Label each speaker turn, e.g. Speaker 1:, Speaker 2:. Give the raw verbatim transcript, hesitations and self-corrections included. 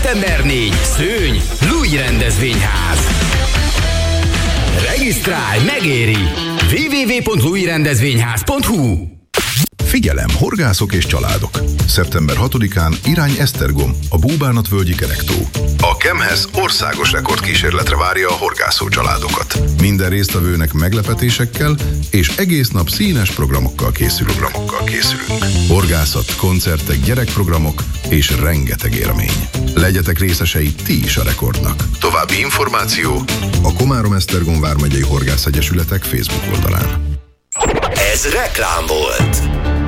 Speaker 1: szeptember negyedike. Szőny, Lui rendezvényház. Regisztrálj, megéri! double-u double-u double-u pont lui rendezvényház pont hu.
Speaker 2: Figyelem, horgászok és családok! szeptember hatodikán irány Esztergom, a Búbánatvölgyi Kerektó. A Kemhez országos rekordkísérletre várja a horgászó családokat. Minden résztvevőnek meglepetésekkel és egész nap színes programokkal készülünk. Programokkal készülünk. Horgászat, koncertek, gyerekprogramok és rengeteg élmény. Legyetek részesei ti is a rekordnak. További információ a Komárom-Esztergom vármegyei Horgászegyesületek Facebook oldalán.
Speaker 1: Ez reklám volt.